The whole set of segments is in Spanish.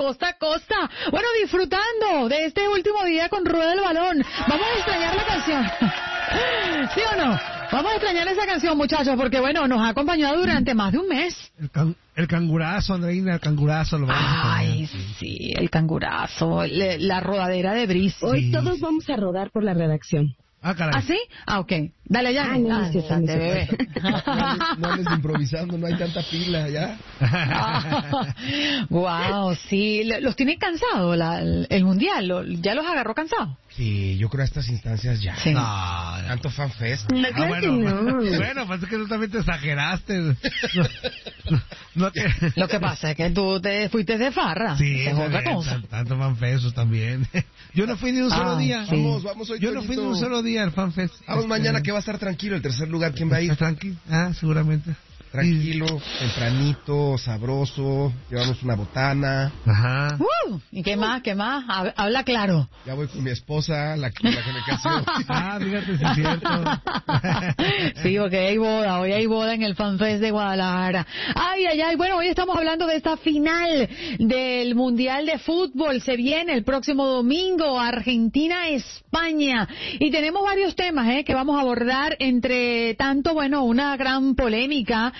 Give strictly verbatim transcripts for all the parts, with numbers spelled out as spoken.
costa a costa. Bueno, disfrutando de este último día con Rueda el Balón. Vamos a extrañar la canción. ¿Sí o no? Vamos a extrañar esa canción, muchachos, porque bueno, nos ha acompañado durante más de un mes. El, can, el cangurazo, Andreina, el cangurazo. Lo vamos a Ay, sí. sí, el cangurazo, le, la rodadera de Brice. Hoy Sí. todos vamos a rodar por la redacción. Ah, caray. ¿Ah, sí? Ah, ok. Dale ya. Ah, no, Ah, no, sí, date, sí, sí. bebé. No andes improvisando, no hay tanta pila ya. Wow, sí. Le- Los tienen cansados la- el, el mundial. Lo- ya los agarró cansados. Sí, yo creo a estas instancias ya. Sí. No, Tanto fanfest. No, Ah, claro bueno, que no. bueno, pues es que tú también te exageraste. No, no, no te... Lo que pasa es que tú te fuiste de farra. Sí, es otra también, cosa. tan- tanto fanfesos también. Yo no fui ni un solo Ah, día. sí. Vamos, vamos hoy. Yo no fui ni Toñito. un solo día al fanfest. Vamos Este, mañana que va a estar tranquilo. El tercer lugar, ¿quién va a ir? Está tranquilo. Ah, seguramente. Tranquilo, tempranito, sabroso. Llevamos una botana. Ajá. Uh, ¿Y qué más? ¿Qué más? Hab- Habla claro. Ya voy con mi esposa, la, que- la que me casó. Ah, fíjate si es cierto. Sí, porque hay boda, hoy hay boda en el FanFest de Guadalajara. Ay, ay, ay, bueno, hoy estamos hablando de esta final del Mundial de Fútbol. Se viene el próximo domingo, Argentina-España. Y tenemos varios temas eh, que vamos a abordar, entre tanto, bueno, una gran polémica,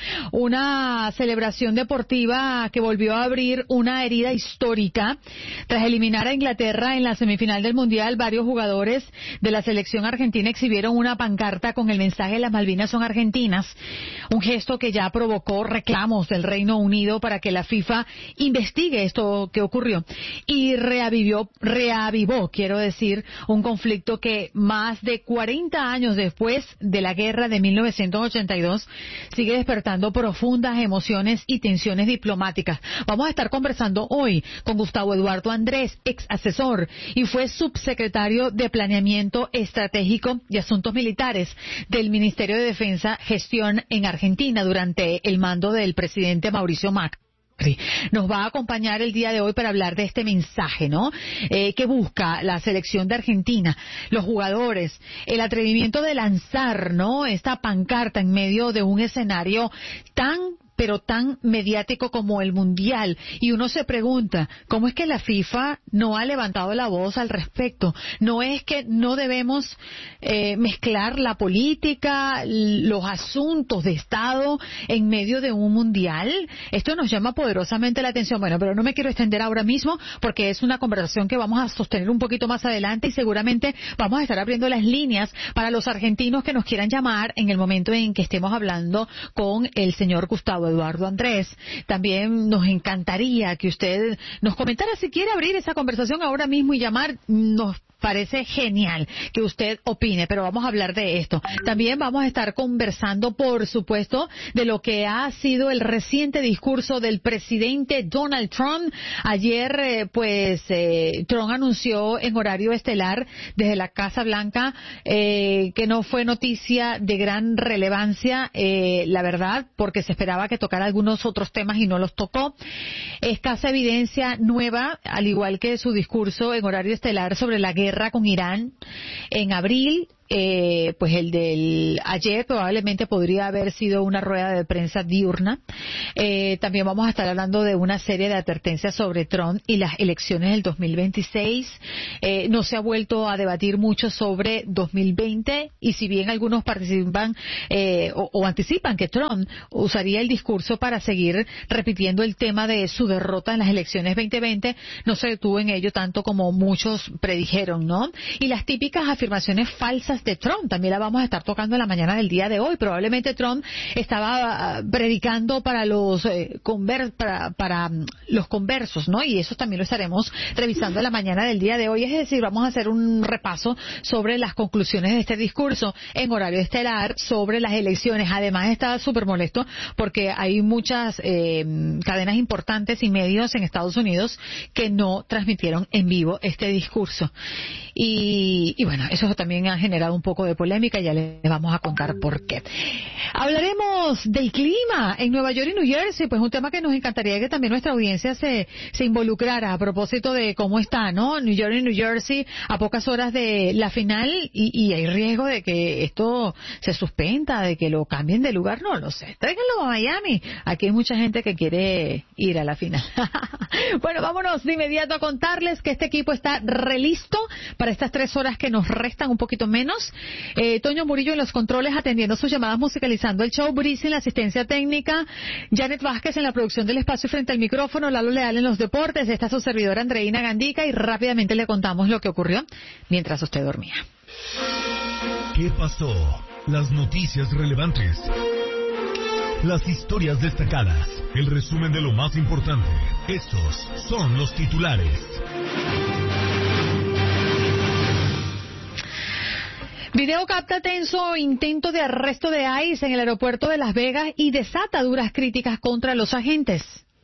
una celebración deportiva que volvió a abrir una herida histórica. Tras eliminar a Inglaterra en la semifinal del Mundial, varios jugadores de la selección argentina exhibieron una pancarta con el mensaje "Las Malvinas son argentinas", un gesto que ya provocó reclamos del Reino Unido para que la FIFA investigue esto que ocurrió y reavivió, reavivó, quiero decir, un conflicto que más de cuarenta años después de la guerra de mil novecientos ochenta y dos sigue despertando profundas emociones y tensiones diplomáticas. Vamos a estar conversando hoy con Gustavo Eduardo Andrés, ex asesor y fue subsecretario de Planeamiento Estratégico y Asuntos Militares del Ministerio de Defensa, Gestión en Argentina durante el mando del presidente Mauricio Macri. Nos va a acompañar el día de hoy para hablar de este mensaje, ¿no? Eh, que busca la selección de Argentina, los jugadores, el atrevimiento de lanzar, ¿no? Esta pancarta en medio de un escenario tan pero tan mediático como el Mundial. Y uno se pregunta, ¿cómo es que la FIFA no ha levantado la voz al respecto? No es que no debemos eh, mezclar la política, los asuntos de Estado en medio de un Mundial. Esto nos llama poderosamente la atención. Bueno, pero no me quiero extender ahora mismo porque es una conversación que vamos a sostener un poquito más adelante y seguramente vamos a estar abriendo las líneas para los argentinos que nos quieran llamar en el momento en que estemos hablando con el señor Gustavo Eduardo Andrés. También nos encantaría que usted nos comentara si quiere abrir esa conversación ahora mismo y llamar. Nos parece genial que usted opine, pero vamos a hablar de esto. También vamos a estar conversando, por supuesto, de lo que ha sido el reciente discurso del presidente Donald Trump. Ayer, eh, pues, eh, Trump anunció en horario estelar desde la Casa Blanca eh, que no fue noticia de gran relevancia, eh, la verdad, porque se esperaba que tocara algunos otros temas y no los tocó. Escasa evidencia nueva, al igual que su discurso en horario estelar sobre la guerra con Irán en abril. Eh, pues el del ayer probablemente podría haber sido una rueda de prensa diurna. Eh, también vamos a estar hablando de una serie de advertencias sobre Trump y las elecciones del dos mil veintiséis. Eh, no se ha vuelto a debatir mucho sobre dos mil veinte y si bien algunos participan eh, o, o anticipan que Trump usaría el discurso para seguir repitiendo el tema de su derrota en las elecciones veinte veinte, no se detuvo en ello tanto como muchos predijeron, ¿no? Y las típicas afirmaciones falsas de Trump también la vamos a estar tocando en la mañana del día de hoy. Probablemente Trump estaba uh, predicando para los eh, conver para, para um, los conversos, ¿no? Y eso también lo estaremos revisando en la mañana del día de hoy. Es decir, vamos a hacer un repaso sobre las conclusiones de este discurso en horario estelar sobre las elecciones. Además está súper molesto porque hay muchas eh, cadenas importantes y medios en Estados Unidos que no transmitieron en vivo este discurso. Y, y bueno, eso también ha generado un poco de polémica y ya les vamos a contar por qué. Hablaremos del clima en Nueva York y New Jersey, pues un tema que nos encantaría que también nuestra audiencia se, se involucrara a propósito de cómo está, ¿no? New York y New Jersey a pocas horas de la final y, y hay riesgo de que esto se suspenda, de que lo cambien de lugar, no lo sé. Tráiganlo a Miami. Aquí hay mucha gente que quiere ir a la final. Bueno, vámonos de inmediato a contarles que este equipo está relisto para estas tres horas que nos restan, un poquito menos. Eh, Toño Murillo en los controles atendiendo sus llamadas, musicalizando el show, Brice en la asistencia técnica, Janet Vázquez en la producción del espacio frente al micrófono, Lalo Leal en los deportes, está su servidora Andreina Gandica y rápidamente le contamos lo que ocurrió mientras usted dormía. ¿Qué pasó? Las noticias relevantes. Las historias destacadas, el resumen de lo más importante. Estos son los titulares. Video capta tenso intento de arresto de ICE en el aeropuerto de Las Vegas y desata duras críticas contra los agentes.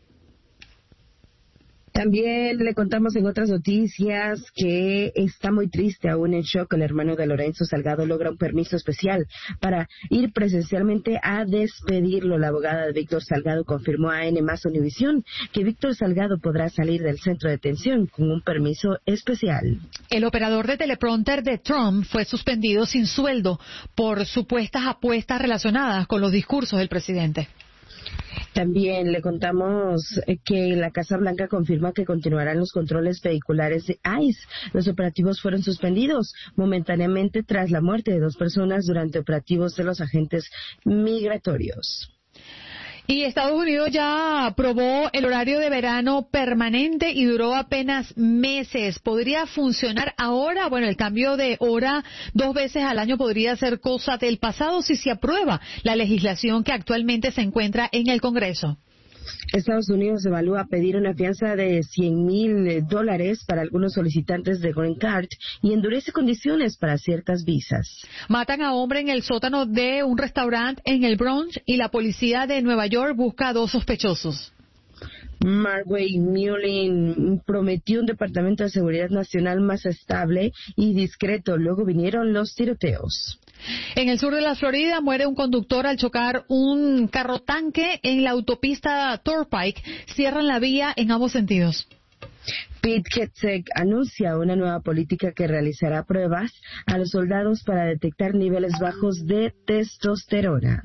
También le contamos en otras noticias que está muy triste, aún en shock, el hermano de Lorenzo Salgado logra un permiso especial para ir presencialmente a despedirlo. La abogada de Víctor Salgado confirmó a N más Univisión que Víctor Salgado podrá salir del centro de detención con un permiso especial. El operador de teleprompter de Trump fue suspendido sin sueldo por supuestas apuestas relacionadas con los discursos del presidente. También le contamos que la Casa Blanca confirma que continuarán los controles vehiculares de ICE. Los operativos fueron suspendidos momentáneamente tras la muerte de dos personas durante operativos de los agentes migratorios. Y Estados Unidos ya aprobó el horario de verano permanente y duró apenas meses. ¿Podría funcionar ahora? Bueno, el cambio de hora dos veces al año podría ser cosa del pasado si se aprueba la legislación que actualmente se encuentra en el Congreso. Estados Unidos evalúa pedir una fianza de cien mil dólares para algunos solicitantes de Green Card y endurece condiciones para ciertas visas. Matan a hombre en el sótano de un restaurante en el Bronx y la policía de Nueva York busca a dos sospechosos. Markway Mullin prometió un departamento de seguridad nacional más estable y discreto. Luego vinieron los tiroteos. En el sur de la Florida muere un conductor al chocar un carro tanque en la autopista Turnpike. Cierran la vía en ambos sentidos. Pete Hegseth anuncia una nueva política que realizará pruebas a los soldados para detectar niveles bajos de testosterona.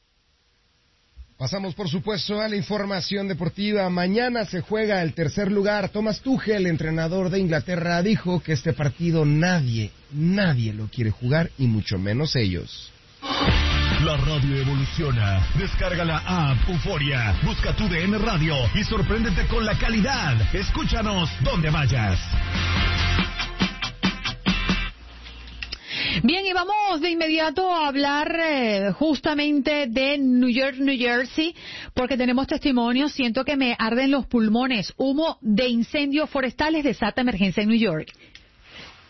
Pasamos, por supuesto, a la información deportiva. Mañana se juega el tercer lugar. Thomas Tuchel, el entrenador de Inglaterra, dijo que este partido nadie, nadie lo quiere jugar y mucho menos ellos. La radio evoluciona. Descarga la app Euforia. Busca tu D N Radio y sorpréndete con la calidad. Escúchanos donde vayas. Bien, y vamos de inmediato a hablar eh, justamente de New York, New Jersey, porque tenemos testimonios. Siento que me arden los pulmones. Humo de incendios forestales desata emergencia en New York.